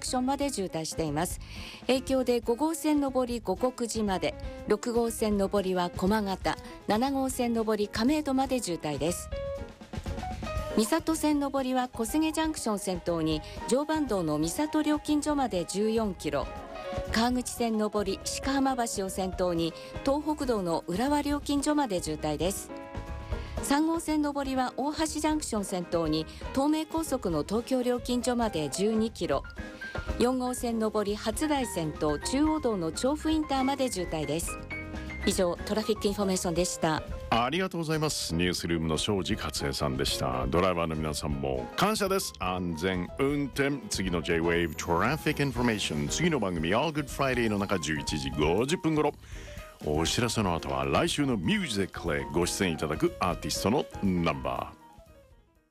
クションまで渋滞しています。影響で5号線上り五国寺まで、6号線上りは駒形、7号線上り亀戸まで渋滞です。三郷線上りは小菅ジャンクション先頭に常磐道の三郷料金所まで14キロ、川口線上り鹿浜橋を先頭に東北道の浦和料金所まで渋滞です。3号線上りは大橋ジャンクション先頭に東名高速の東京料金所まで12キロ、4号線上り初台線と中央道の調布インターまで渋滞です。以上トラフィックインフォメーションでした。 ありがとうございます。ニュースルームの庄司克也さんでした。ドライバーの皆さんも感謝です。安全運転。次の J-Wave トラフィックインフォメーション、次の番組 All Good Friday の中11時50分頃、お知らせの後は来週のミュージックでご出演いただくアーティストのナンバー。